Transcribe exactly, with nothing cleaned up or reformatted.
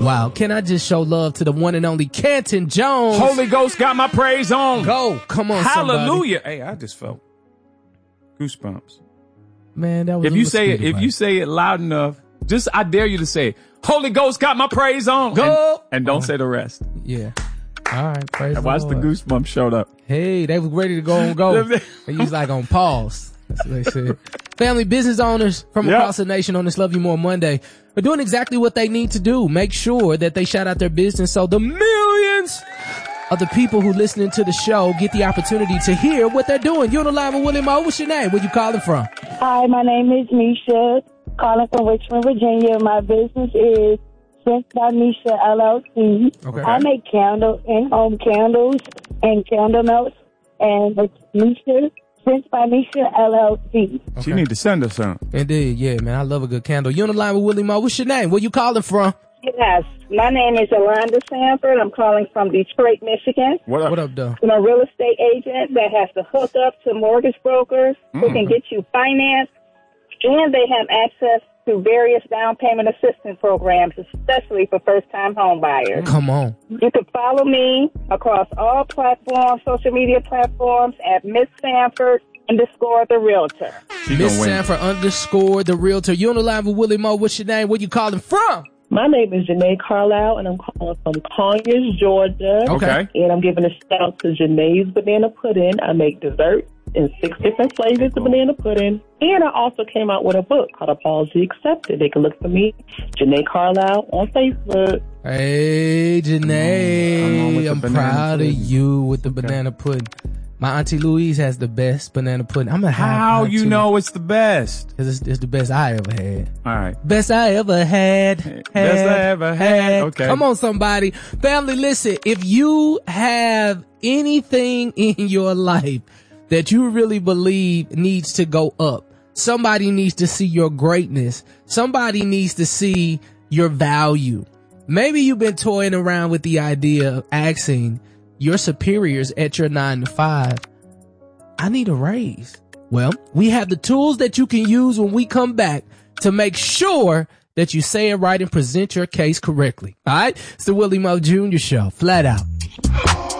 Wow. Can I just show love to the one and only Canton Jones? Holy Ghost got my praise on. Go. Come on, Hallelujah. somebody. Hey, I just felt goosebumps. Man, that was If a you say it, if right? you say it loud enough, just I dare you to say it. Holy Ghost got my praise on. Go. And, and don't Oh. say the rest. Yeah. All right. Praise And the watch Lord. the goosebumps showed up. Hey, they was ready to go and go. They was like on pause. That's what they said. Family business owners from Yep. across the nation on this Love You More Monday are doing exactly what they need to do. Make sure that they shout out their business so the millions of the people who listening to the show get the opportunity to hear what they're doing. You're on the line with Willie Mo. What's your name? Where you calling from? Hi, my name is Misha, calling from Richmond, Virginia. My business is Sense by Misha L L C. Okay. I make candles, in-home candles and candle notes, and it's Misha, Sense by Misha L L C. Okay. She need to send us some. Indeed, yeah, man. I love a good candle. You're on the line with Willie Mo. What's your name? Where you calling from? Yes, my name is Yolanda Sanford. I'm calling from Detroit, Michigan. What up? What up, though? I'm a real estate agent that has to hook up to mortgage brokers who can get you finance, and they have access to various down payment assistance programs, especially for first-time home buyers. Come on. You can follow me across all platforms, social media platforms at Miss Sanford underscore the Realtor. She Miss gonna win. Sanford underscore the Realtor. You're on the line with Willie Mo. What's your name? Where you calling from? My name is Janae Carlisle, and I'm calling from Conyers, Georgia. Okay. And I'm giving a shout out to Janae's Banana Pudding. I make desserts in six different flavors of banana pudding. And I also came out with a book called Apology Accepted. They can look for me, Janae Carlisle, on Facebook. Hey, Come on with Janae, the I'm banana proud pudding. of you with the banana pudding. My Auntie Louise has the best banana pudding. I'm gonna have How you know it's the best? Because it's, it's the best I ever had. All right. Best I ever had. had Best I ever had. Okay. Come on, somebody. Family, listen. If you have anything in your life that you really believe needs to go up, somebody needs to see your greatness. Somebody needs to see your value. Maybe you've been toying around with the idea of asking your superiors at your nine to five, I need a raise. Well, we have the tools that you can use when we come back to make sure that you say it right and present your case correctly. All right. It's the Willie Mo Junior Show. Flat out.